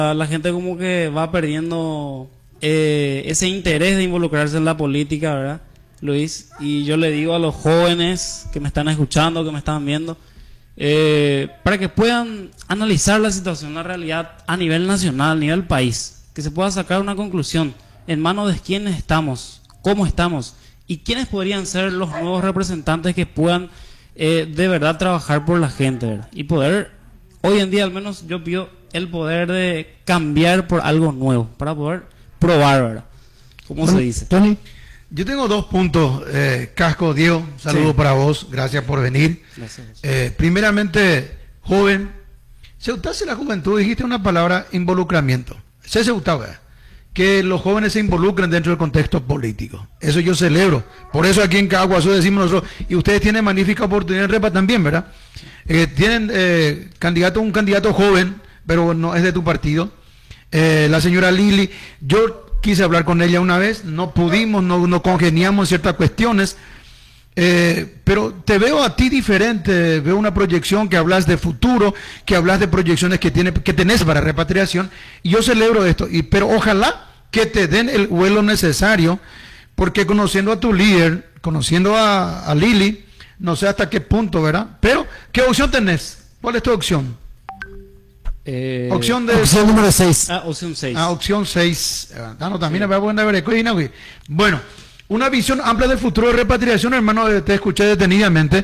La gente como que va perdiendo ese interés de involucrarse en la política, ¿verdad, Luis? Y yo le digo a los jóvenes que me están escuchando, que me están viendo, para que puedan analizar la situación, la realidad a nivel nacional, a nivel país, que se pueda sacar una conclusión en manos de quiénes estamos, cómo estamos y quiénes podrían ser los nuevos representantes que puedan de verdad trabajar por la gente, ¿verdad? Y poder, hoy en día al menos yo pido el poder de cambiar por algo nuevo, para poder probar, ¿verdad? ¿Cómo se dice? Tony. Yo tengo 2 puntos, Casco, Diego, saludo para vos, gracias por venir. Gracias. Primeramente, joven, se usase la juventud, dijiste una palabra, involucramiento. Se gustaba que los jóvenes se involucren dentro del contexto político. Eso yo celebro. Por eso aquí en Caguazú decimos nosotros, y ustedes tienen magnífica oportunidad en Repa también, ¿verdad? Tienen un candidato joven, pero no es de tu partido, la señora Lili. Yo quise hablar con ella una vez, no pudimos, no congeniamos en ciertas cuestiones, pero te veo a ti diferente, veo una proyección que hablas de futuro, que hablas de proyecciones que tenés para repatriación, y yo celebro esto, pero ojalá que te den el vuelo necesario, porque conociendo a tu líder, conociendo a Lili, no sé hasta qué punto, ¿verdad? Pero, ¿qué opción tenés? ¿Cuál es tu opción? Opción número 6. Opción 6. Opción 6. También voy a poner bueno, una visión amplia del futuro de repatriación, hermano, te escuché detenidamente.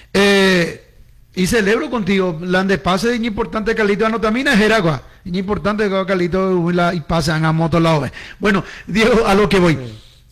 Y celebro contigo, la de pase es importante, Carlito, también es Heragua, es importante que Carlito y pasan a moto la ove. Bueno, Diego, a lo que voy.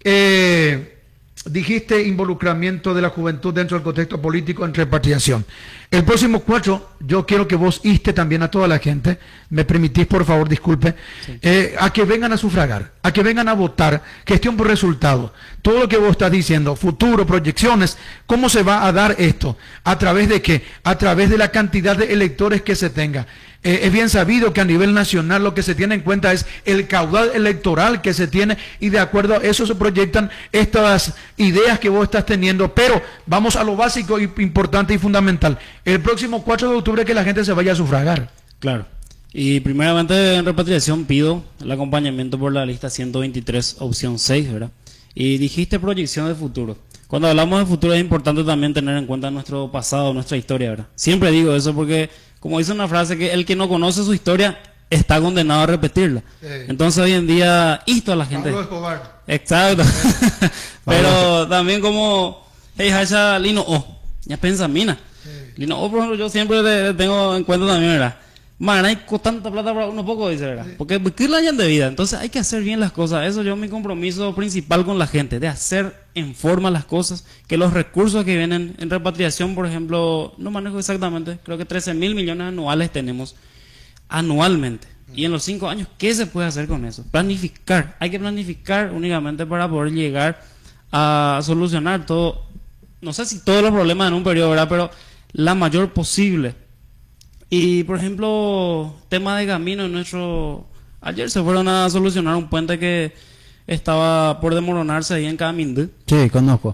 Dijiste involucramiento de la juventud dentro del contexto político en repatriación. El próximo 4, yo quiero que vos inste también a toda la gente, me permitís, por favor, disculpe, sí, a que vengan a sufragar, a que vengan a votar, gestión por resultado. Todo lo que vos estás diciendo, futuro, proyecciones, ¿cómo se va a dar esto? ¿A través de qué? A través de la cantidad de electores que se tenga. Es bien sabido que a nivel nacional lo que se tiene en cuenta es el caudal electoral que se tiene, y de acuerdo a eso se proyectan estas ideas que vos estás teniendo, pero vamos a lo básico, importante y fundamental. El próximo 4 de octubre que la gente se vaya a sufragar. Claro. Y primeramente en repatriación pido el acompañamiento por la lista 123, opción 6, ¿verdad? Y dijiste proyección de futuro. Cuando hablamos de futuro es importante también tener en cuenta nuestro pasado, nuestra historia, ¿verdad? Siempre digo eso porque, como dice una frase, que el que no conoce su historia está condenado a repetirla. Sí. Entonces hoy en día, esto a la gente. Pablo Escobar. Exacto. Pero también como, hey, hacha lino ya pensa mina. Lino por ejemplo, yo siempre le tengo en cuenta también, ¿verdad? Man, hay tanta plata para uno poco, dice, ¿verdad? Porque la hayan de vida. Entonces hay que hacer bien las cosas. Eso yo, mi compromiso principal con la gente, de hacer en forma las cosas, que los recursos que vienen en repatriación, por ejemplo, no manejo exactamente, creo que 13.000 millones anuales tenemos anualmente. Y en los 5 años, ¿qué se puede hacer con eso? Planificar. Hay que planificar únicamente para poder llegar a solucionar todo, no sé si todos los problemas en un periodo, ¿verdad? Pero la mayor posible. Y por ejemplo, tema de camino ayer se fueron a solucionar un puente que estaba por desmoronarse ahí en Camindú. Sí, conozco.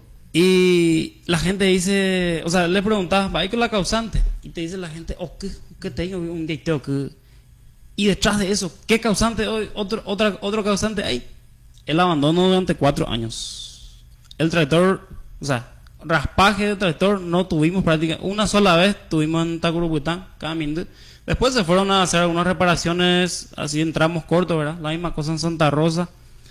Y la gente dice, o sea, le preguntas, ¿va ahí con la causante? Y te dice la gente, ¿qué tengo? Un dicteo que... Y detrás de eso, ¿qué causante hoy? Otro causante hay. El abandono durante 4 años. El tractor, o sea, raspaje de tractor no tuvimos prácticamente, una sola vez tuvimos en Tacurupután, Camindú. Después se fueron a hacer algunas reparaciones así en tramos cortos, ¿verdad? La misma cosa en Santa Rosa.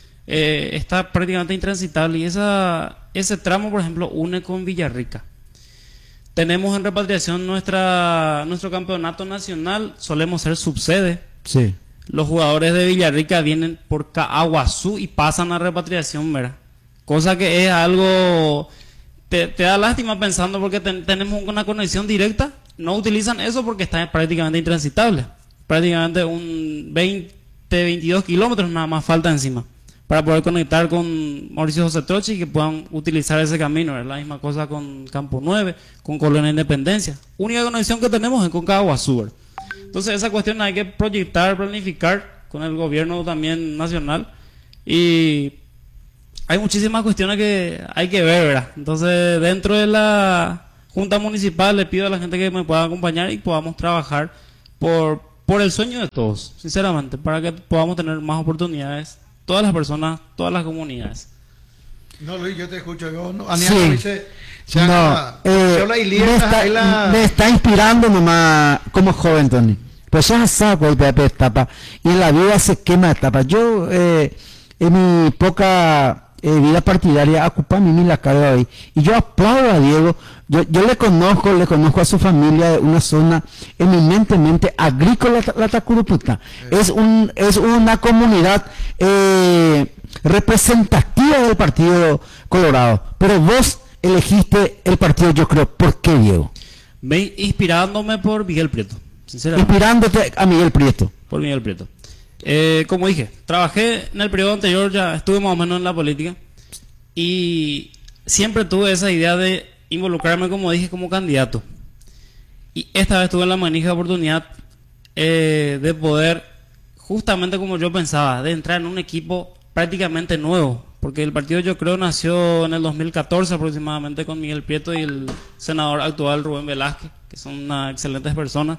Está prácticamente intransitable, y ese tramo, por ejemplo, une con Villarrica. Tenemos en repatriación nuestro campeonato nacional, solemos ser subsede. Sí. Los jugadores de Villarrica vienen por Caguazú y pasan a repatriación, ¿verdad? Cosa que es algo... Te da lástima pensando, porque tenemos una conexión directa. No utilizan eso porque está prácticamente intransitable. Prácticamente un 22 kilómetros nada más falta encima para poder conectar con Mauricio José Trochi y que puedan utilizar ese camino. Es la misma cosa con Campo 9, con Colonia Independencia. Única conexión que tenemos es con Caguazú. Entonces esa cuestión hay que proyectar, planificar con el gobierno también nacional, y hay muchísimas cuestiones que hay que ver, ¿verdad? Entonces dentro de la Junta Municipal le pido a la gente que me pueda acompañar y podamos trabajar por por el sueño de todos, sinceramente, para que podamos tener más oportunidades, todas las personas, todas las comunidades. No, Luis, yo te escucho. Yo no, sí. dice, me está inspirando nomás como joven, Tony. Pues ya saco el etapa y en la vida se quema etapas. Yo en mi poca vida partidaria ocupa a mí la carga hoy y yo aplaudo a Diego. Yo le conozco a su familia de una zona eminentemente agrícola, la Tacuruputa. Es una comunidad representativa del Partido Colorado, pero vos elegiste el partido, yo creo. ¿Por qué, Diego? Inspirándome por Miguel Prieto, sinceramente. Inspirándote a Miguel Prieto. Por Miguel Prieto. Como dije, trabajé en el periodo anterior, ya estuve más o menos en la política y siempre tuve esa idea de involucrarme, como dije, como candidato. Y esta vez tuve la magnífica oportunidad de poder, justamente como yo pensaba, de entrar en un equipo prácticamente nuevo, porque el partido, yo creo, nació en el 2014 aproximadamente con Miguel Prieto y el senador actual Rubén Velázquez, que son unas excelentes personas.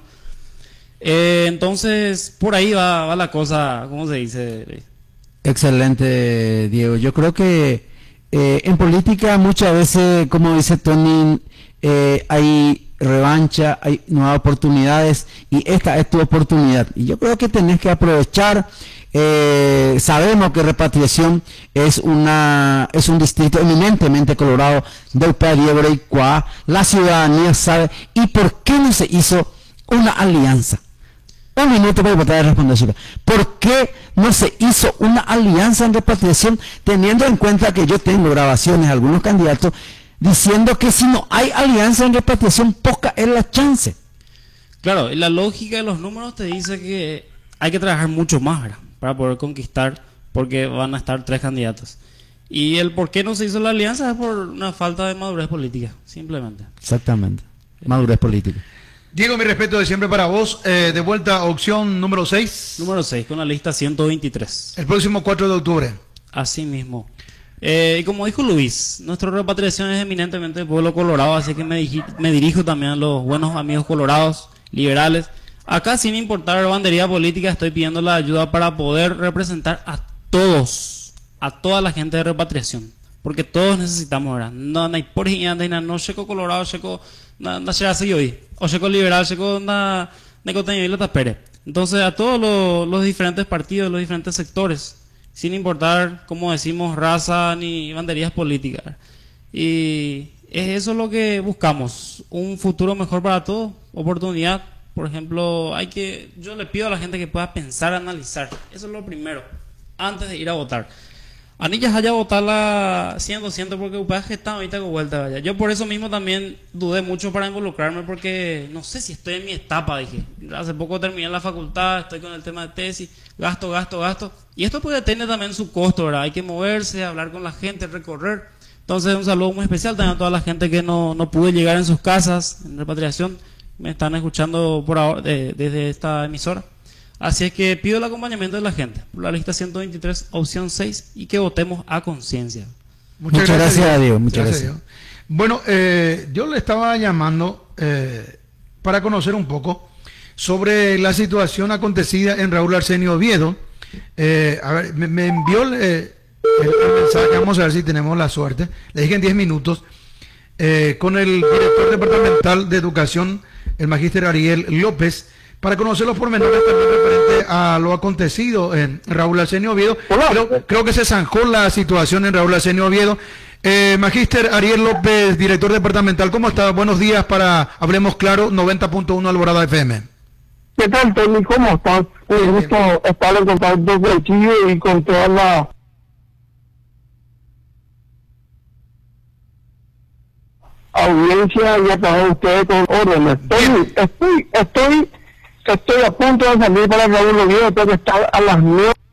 Entonces, por ahí va la cosa, ¿cómo se dice? Excelente, Diego. Yo creo que en política muchas veces, como dice Tony, hay revancha, hay nuevas oportunidades y esta es tu oportunidad. Y yo creo que tenés que aprovechar. Sabemos que Repatriación es un distrito eminentemente colorado del Pariebro y Cuá. La ciudadanía sabe. ¿Y por qué no se hizo una alianza? Un minuto para tratar de responder. ¿Por qué no se hizo una alianza en Repatriación, teniendo en cuenta que yo tengo grabaciones de algunos candidatos diciendo que si no hay alianza en Repatriación, poca es la chance? Claro, y la lógica de los números te dice que hay que trabajar mucho más, ¿verdad?, para poder conquistar, porque van a estar 3 candidatos. Y el por qué no se hizo la alianza es por una falta de madurez política, simplemente. Exactamente, madurez política. Diego, mi respeto de siempre para vos. De vuelta a opción número 6. Número 6, con la lista 123. El próximo 4 de octubre. Así mismo. Y como dijo Luis, nuestra Repatriación es eminentemente del pueblo colorado, así que me dirijo también a los buenos amigos colorados, liberales. Acá, sin importar bandería política, estoy pidiendo la ayuda para poder representar a todos, a toda la gente de Repatriación, porque todos necesitamos, ¿verdad? No hay por ejemplo, no checo colorado, checo na será así hoy, o checo liberal, checo na contenido y lo tapere. Entonces, a todos los diferentes partidos, los diferentes sectores, sin importar, como decimos, raza ni banderías políticas. Y es eso lo que buscamos, un futuro mejor para todos, oportunidad. Por ejemplo, yo le pido a la gente que pueda pensar, analizar. Eso es lo primero, antes de ir a votar. Anillas haya votar la 100% porque ustedes que están ahorita con vuelta vaya. Yo por eso mismo también dudé mucho para involucrarme, porque no sé si estoy en mi etapa, dije. Hace poco terminé la facultad, estoy con el tema de tesis, gasto. Y esto puede tener también su costo, ¿verdad? Hay que moverse, hablar con la gente, recorrer. Entonces, un saludo muy especial también a toda la gente que no pudo llegar en sus casas, en Repatriación. Me están escuchando por ahora desde esta emisora. Así es que pido el acompañamiento de la gente por la lista 123, opción 6, y que votemos a conciencia. Muchas gracias, Diego. Muchas gracias. Bueno, yo le estaba llamando para conocer un poco sobre la situación acontecida en Raúl Arsenio Oviedo. A ver, me envió el mensaje, vamos a ver si tenemos la suerte. Le dije en 10 minutos con el director departamental de Educación, el magíster Ariel López, para conocer los pormenores también referente a lo acontecido en Raúl Arsenio Oviedo. Creo que se zanjó la situación en Raúl Arsenio Oviedo. Magíster Ariel López, director departamental, ¿cómo está? Buenos días para Hablemos Claro, 90.1 Alborada FM. ¿Qué tal, Tony? ¿Cómo estás? Un gusto estar en contacto contigo y con toda la audiencia y a todos ustedes con órdenes. Estoy a punto de salir para Raúl Oviedo, tengo que estar a las 9